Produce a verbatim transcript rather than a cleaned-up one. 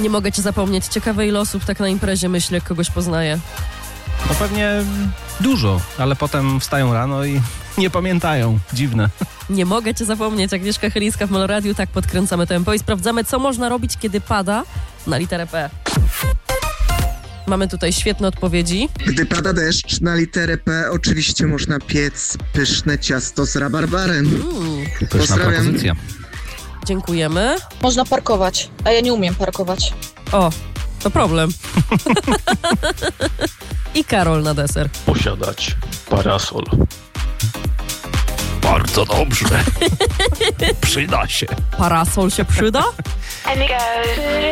Nie mogę cię zapomnieć. Ciekawe, ile osób tak na imprezie myśli, jak kogoś poznaje. No pewnie dużo, ale potem wstają rano i nie pamiętają. Dziwne. Nie mogę cię zapomnieć. Agnieszka Chylińska w Meloradiu. Tak podkręcamy tempo i sprawdzamy, co można robić, kiedy pada na literę P. Mamy tutaj świetne odpowiedzi. Gdy pada deszcz, na literę P oczywiście można piec pyszne ciasto z rabarbarem. Mm, Pyszna Pozdrawiam. propozycja. dziękujemy. Można parkować, a ja nie umiem parkować. O, to problem. I Karol na deser. Posiadać parasol. Bardzo dobrze. Przyda się. Parasol się przyda? And it goes.